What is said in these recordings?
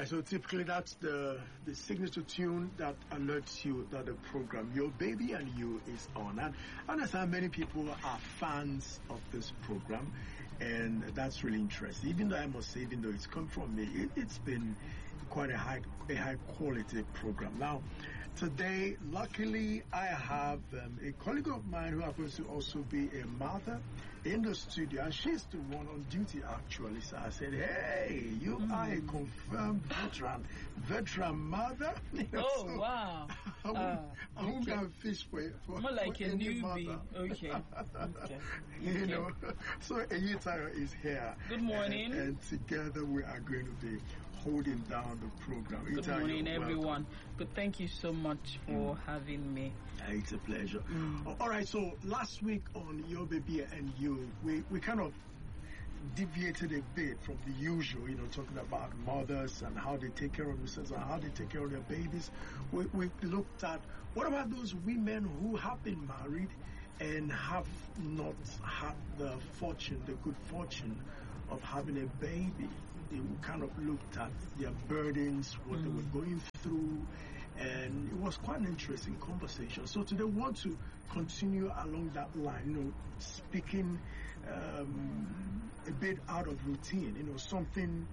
right, so typically that's the signature tune that alerts you that the program Your Baby and You is on. And I understand many people are fans of this program, and that's really interesting. Even though I must say, even though it's come from me, it's been quite a high quality program. Now, today, luckily, I have a colleague of mine who happens to also be a mother in the studio, and she's the one on duty actually. So I said, hey, you are a confirmed veteran mother. You know, so wow. I won't go and fish for more like for a newbie. Mother. Okay. You know, so Eyitayo is here. Good morning. And together we are going to be holding down the program. Good morning, everyone. Good, thank you so much for having me. It's a pleasure. All right, so last week on Your Baby and You, we kind of deviated a bit from the usual, you know, talking about mothers and how they take care of themselves and how they take care of their babies. We looked at what about those women who have been married and have not had the good fortune of having a baby. We kind of looked at their burdens, what they were going through, and it was quite an interesting conversation. So today we want to continue along that line, you know, speaking a bit out of routine, you know, something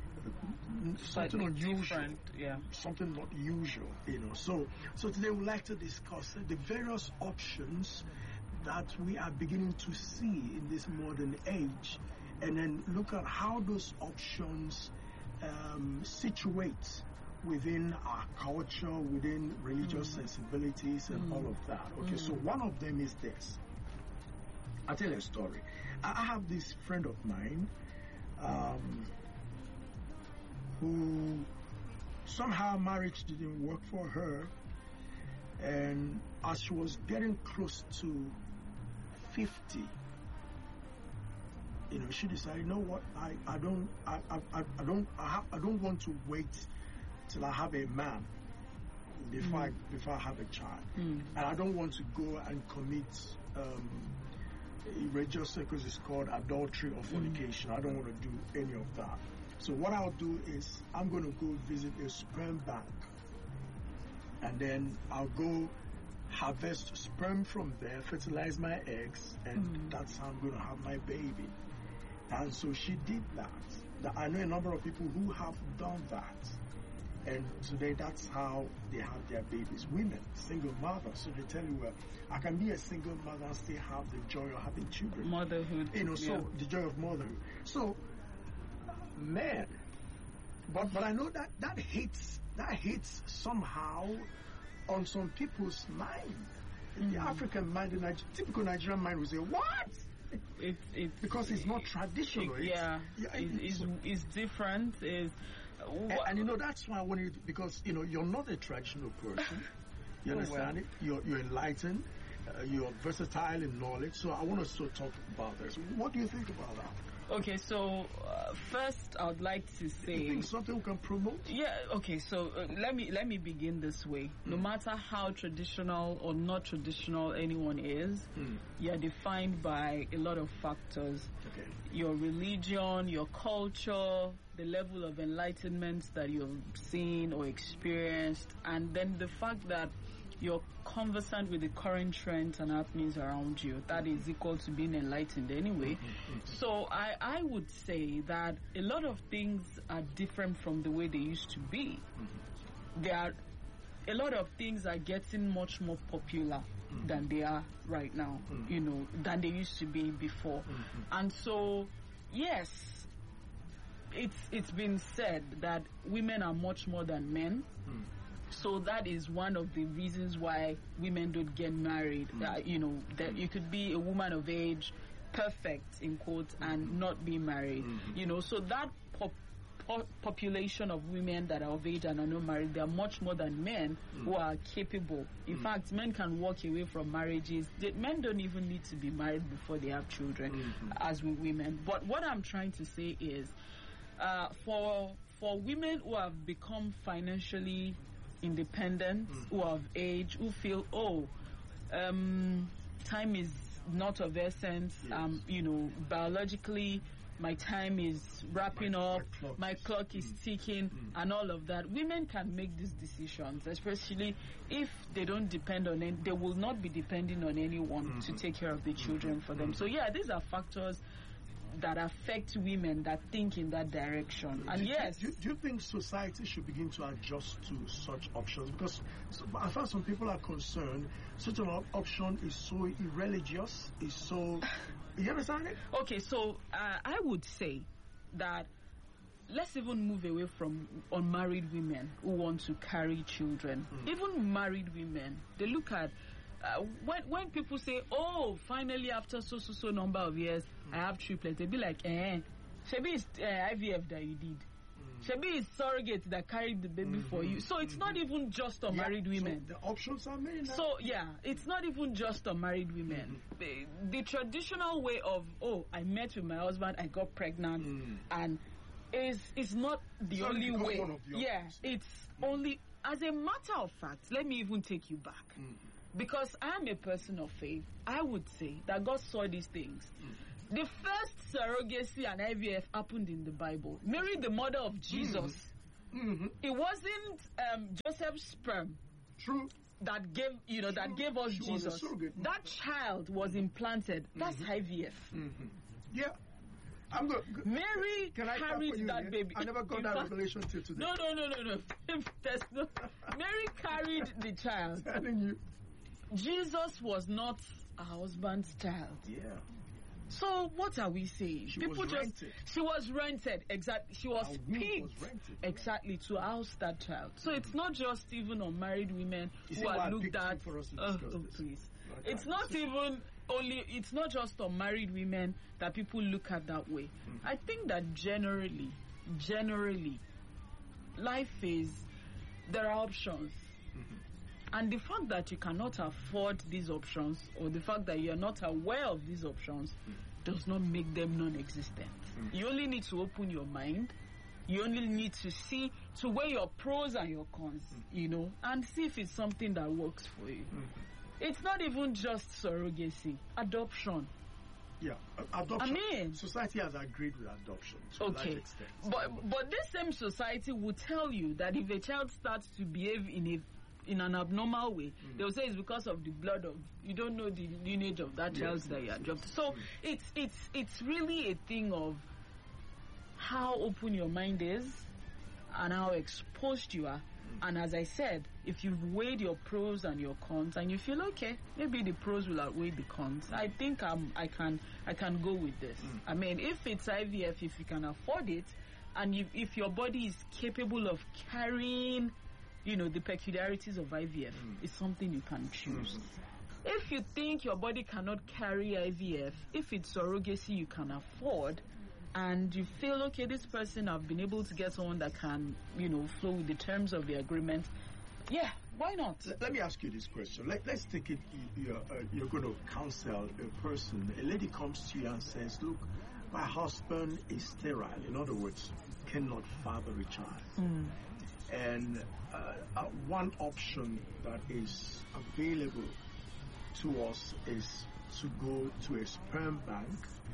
unusual, something not usual, you know. So today we'd like to discuss the various options that we are beginning to see in this modern age, and then look at how those options situate within our culture, within religious sensibilities and all of that. Okay, so one of them is this. I'll tell you a story. I have this friend of mine who somehow marriage didn't work for her, and as she was getting close to 50, you know, she decided, you know what, I don't want to wait till I have a man before I have a child, and I don't want to go and commit religious because it's called adultery or fornication. I don't want to do any of that. So what I'll do is I'm going to go visit a sperm bank, and then I'll go harvest sperm from there, fertilize my eggs, and that's how I'm going to have my baby. And so she did that. I know a number of people who have done that, and today that's how they have their babies. Women, single mothers, so they tell you, well, I can be a single mother and still have the joy of having children. Motherhood. You know, so the joy of motherhood. So, man, but I know that hits somehow on some people's mind. The African mind, the typical Nigerian mind will say, what? It's because it's not traditional. It's different. And you know, that's why I wanted to, because you know, you're not a traditional person. You understand it? You're enlightened. You're versatile in knowledge. So I want us to talk about this. What do you think about that? Okay, so first I would like to say, you think something we can promote? Yeah. Okay, so let me begin this way. No matter how traditional or not traditional anyone is, you're defined by a lot of factors. Okay. Your religion, your culture, the level of enlightenment that you've seen or experienced, and then the fact that you're conversant with the current trends and happenings around you. That is equal to being enlightened anyway. So I would say that a lot of things are different from the way they used to be. A lot of things are getting much more popular than they are right now, you know, than they used to be before. And so, yes, it's been said that women are much more than men. So that is one of the reasons why women don't get married. You know, that you could be a woman of age, perfect in quotes, and not be married. You know, so that population of women that are of age and are not married, they are much more than men who are capable. In fact, men can walk away from marriages. Men don't even need to be married before they have children, as with women. But what I'm trying to say is, for women who have become financially independent, who are of age, who feel, time is not of essence, you know, biologically my time is wrapping up, my clock is ticking, and all of that. Women can make these decisions, especially if they don't depend on they will not be depending on anyone to take care of the children for them. So yeah, these are factors that affect women that think in that direction. And yes, do you think society should begin to adjust to such options? Because as far as some people are concerned, such an option is so irreligious, is so. You understand it? Okay, so I would say that let's even move away from unmarried women who want to carry children. Even married women, they look at when people say, "Oh, finally after so number of years, I have triplets," they be like, "Shebi is IVF that you did. Shebi is surrogate that carried the baby for you." So it's not even just unmarried women. So the options are many now. So yeah, it's not even just unmarried women. The traditional way of, "Oh, I met with my husband, I got pregnant," and is not the only way. Yeah, it's only. As a matter of fact, let me even take you back. Because I am a person of faith, I would say that God saw these things. The first surrogacy and IVF happened in the Bible. Mary, the mother of Jesus, it wasn't Joseph's sperm. True. That gave us Jesus. That child was implanted. That's IVF. Yeah. I'm good. Mary carried that baby. I never got that revelation till today. No. Mary carried the child. Telling you. Jesus was not her husband's child. Yeah. So what are we saying? She was rented. Exactly. She was picked exactly to house that child. So it's not just even unmarried women who are looked at. Please. It's not even only. It's not just unmarried women that people look at that way. I think that generally, life is there are options. And the fact that you cannot afford these options, or the fact that you're not aware of these options, does not make them non-existent. You only need to open your mind. You only need to weigh your pros and your cons, and see if it's something that works for you. It's not even just surrogacy, adoption. Yeah, adoption. I mean, society has agreed with adoption to a large extent. But this same society will tell you that if a child starts to behave in an abnormal way, they will say it's because of the blood of, you don't know the lineage of that child that you adopted. So it's really a thing of how open your mind is and how exposed you are. And as I said, if you've weighed your pros and your cons and you feel okay, maybe the pros will outweigh the cons, I think I can go with this. I mean, if it's IVF, if you can afford it, and if your body is capable of carrying the peculiarities of IVF, is something you can choose. If you think your body cannot carry IVF, if it's surrogacy you can afford, and you feel, okay, this person, I've been able to get someone that can, flow with the terms of the agreement, yeah, why not? Let me ask you this question. Let's take it, you're going to counsel a person. A lady comes to you and says, look, my husband is sterile. In other words, cannot father a child. And one option that is available to us is to go to a sperm bank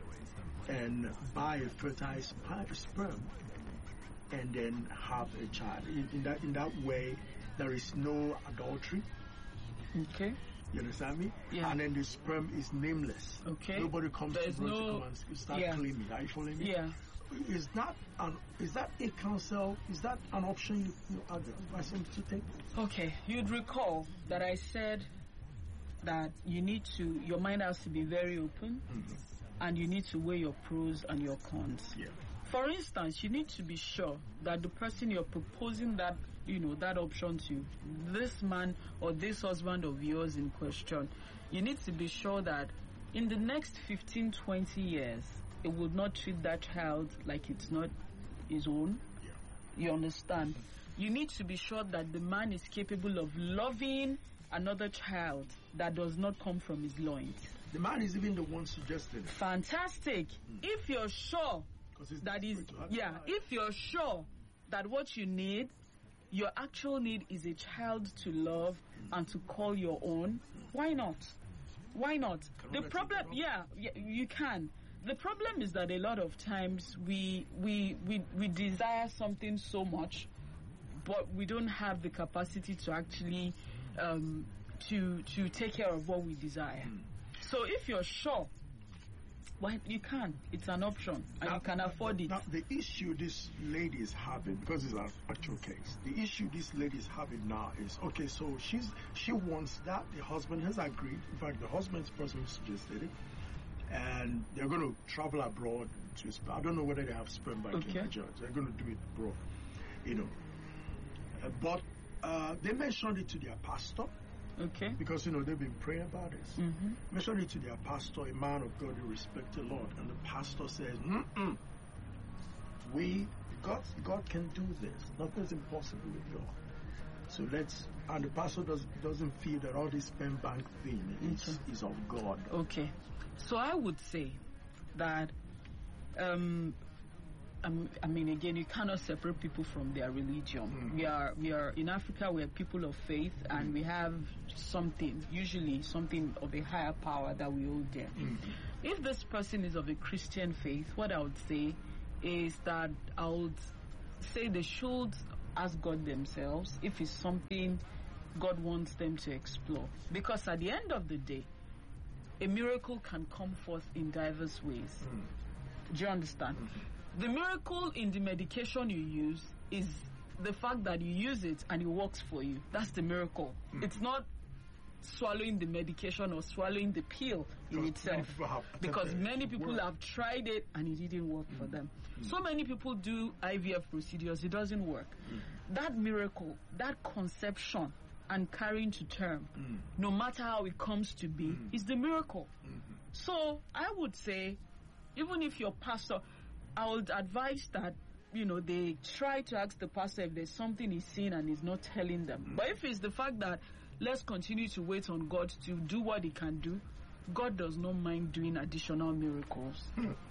and buy a fertile sperm and then have a child. In that way, there is no adultery. Okay. You understand me? Yeah. And then the sperm is nameless. Okay. Nobody comes to come and start claiming. Are you following me? Yeah. Is that a counsel? Is that an option you advise them to take? Okay. You'd recall that I said that your mind has to be very open, and you need to weigh your pros and your cons. Yeah. For instance, you need to be sure that the person you're proposing that option to, this man or this husband of yours in question, you need to be sure that in the next 15, 20 years, it would not treat that child like it's not his own. Yeah. You understand? You need to be sure that the man is capable of loving another child that does not come from his loins. The man is even the one suggesting it. Fantastic. If you're sure if you're sure that what you need, your actual need is a child to love and to call your own, why not? Why not? The problem, you can. the problem is that a lot of times we desire something so much, but we don't have the capacity to actually to take care of what we desire. So if you're sure, well, you can. It's an option, and you can afford it. Now, the issue this lady is having, because it's an actual case, the issue this lady is having now is, okay, so she wants that. The husband has agreed. In fact, the husband's person suggested it. And they're going to travel abroad to Spain. I don't know whether they have sperm bank in Nigeria. They're going to do it abroad, you know. But they mentioned it to their pastor. Okay. Because, you know, they've been praying about this. Mentioned it to their pastor, a man of God who respects the Lord. And the pastor says, God can do this. Nothing's impossible with God. So and the pastor doesn't feel that all this sperm bank thing is of God. Okay. So I would say that, I mean, again, you cannot separate people from their religion. We are in Africa. We are people of faith, and we have usually something of a higher power that we hold dear. If this person is of a Christian faith, what I would say is that I would say they should ask God themselves if it's something God wants them to explore. Because at the end of the day, a miracle can come forth in diverse ways. Do you understand? The miracle in the medication you use is the fact that you use it and it works for you. That's the miracle. It's not swallowing the medication or swallowing the pill in itself. Because many people have tried it and it didn't work for them. So many people do IVF procedures, it doesn't work. That miracle, that conception and carrying to term, no matter how it comes to be, is the miracle. So I would say, even if your pastor, I would advise that, you know, they try to ask the pastor if there's something he's seen and he's not telling them. But if it's the fact that let's continue to wait on God to do what he can do, God does not mind doing additional miracles.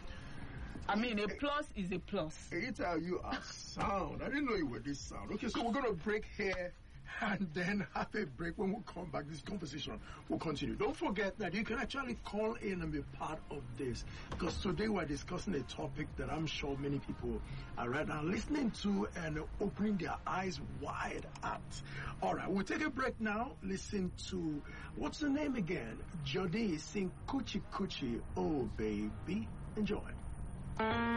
I mean, a plus is a plus. Eita, you are sound. I didn't know you were this sound. Okay, so we're going to break here and then have a break. When we come back, this conversation will continue. Don't forget that you can actually call in and be part of this, because today we're discussing a topic that I'm sure many people are right now listening to and opening their eyes wide at. All right, we'll take a break now. Listen to, what's the name again? Jody sing Coochie Coochie, oh baby. Enjoy.